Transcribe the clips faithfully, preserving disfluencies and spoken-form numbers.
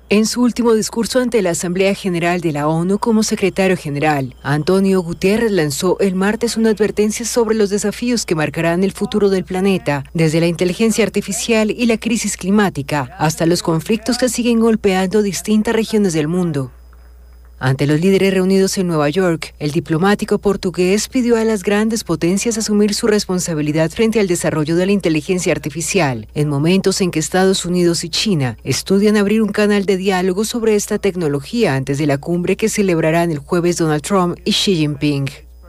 En su último discurso ante la Asamblea General de la ONU como secretario general, Antonio Guterres lanzó el martes una advertencia sobre los desafíos que marcarán el futuro del planeta, desde la inteligencia artificial y la crisis climática hasta los conflictos que siguen golpeando distintas regiones del mundo. Ante los líderes reunidos en Nueva York, el diplomático portugués pidió a las grandes potencias asumir su responsabilidad frente al desarrollo de la inteligencia artificial, en momentos en que Estados Unidos y China estudian abrir un canal de diálogo sobre esta tecnología antes de la cumbre que celebrarán el jueves Donald Trump y Xi Jinping.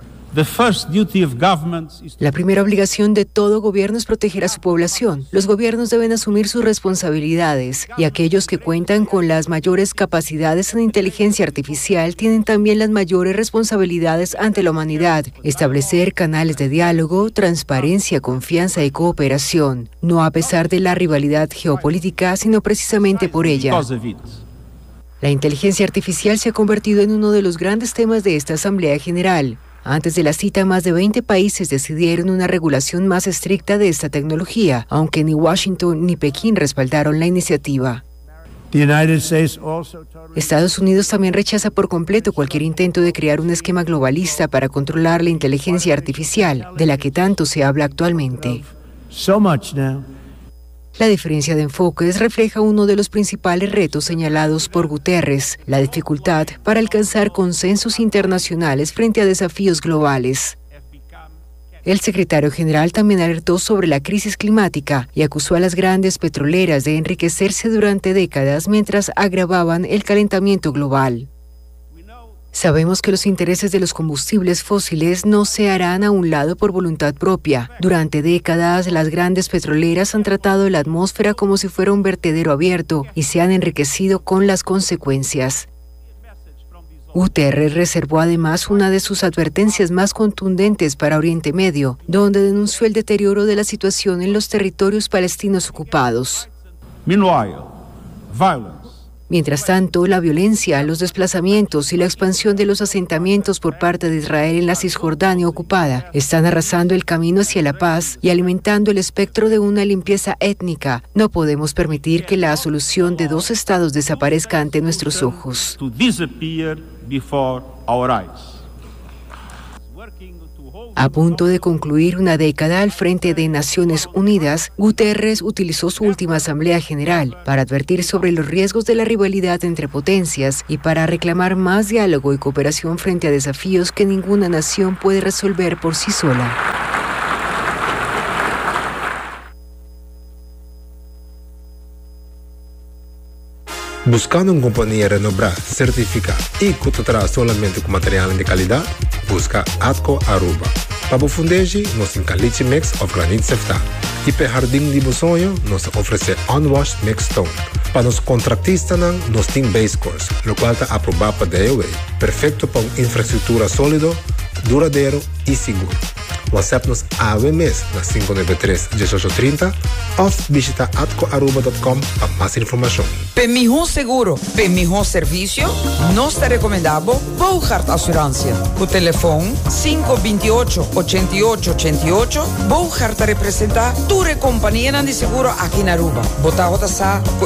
La primera obligación de todo gobierno es proteger a su población. Los gobiernos deben asumir sus responsabilidades y aquellos que cuentan con las mayores capacidades en inteligencia artificial tienen también las mayores responsabilidades ante la humanidad. Establecer canales de diálogo, transparencia, confianza y cooperación, no a pesar de la rivalidad geopolítica, sino precisamente por ella. La inteligencia artificial se ha convertido en uno de los grandes temas de esta Asamblea General. Antes de la cita, más de veinte países decidieron una regulación más estricta de esta tecnología, aunque ni Washington ni Pekín respaldaron la iniciativa. Estados Unidos también rechaza por completo cualquier intento de crear un esquema globalista para controlar la inteligencia artificial, de la que tanto se habla actualmente. La diferencia de enfoques refleja uno de los principales retos señalados por Guterres, la dificultad para alcanzar consensos internacionales frente a desafíos globales. El secretario general también alertó sobre la crisis climática y acusó a las grandes petroleras de enriquecerse durante décadas mientras agravaban el calentamiento global. Sabemos que los intereses de los combustibles fósiles no se harán a un lado por voluntad propia. Durante décadas, las grandes petroleras han tratado la atmósfera como si fuera un vertedero abierto y se han enriquecido con las consecuencias. Guterres reservó además una de sus advertencias más contundentes para Oriente Medio, donde denunció el deterioro de la situación en los territorios palestinos ocupados. Mientras tanto, la violencia, los desplazamientos y la expansión de los asentamientos por parte de Israel en la Cisjordania ocupada están arrasando el camino hacia la paz y alimentando el espectro de una limpieza étnica. No podemos permitir que la solución de dos estados desaparezca ante nuestros ojos. A punto de concluir una década al frente de Naciones Unidas, Guterres utilizó su última Asamblea General para advertir sobre los riesgos de la rivalidad entre potencias y para reclamar más diálogo y cooperación frente a desafíos que ninguna nación puede resolver por sí sola. Buscando una compañía renombrada, certificada y que te trae solamente con material de calidad, busca Atco Aruba. Para o fundejo, nos encaliche mix of granite sefta. E para jardim de sonho, nos oferece unwashed mixed stone. Para os contratistas, nos tem base course, o qual está aprovado para D O A. Perfeito para uma infraestrutura sólida, duradouro e seguro. WhatsApp-nos a A W M E S na cinco nove três, um oito três zero ou visita atco aruba ponto com para mais informação. Para melhor seguro, para melhor serviço, nós te recomendamos Bouchard Assurância. O telefone cinco dois oito, oito oito oito oito. Bouchard representa tua companhia de seguro aqui na Aruba. Bota a sa com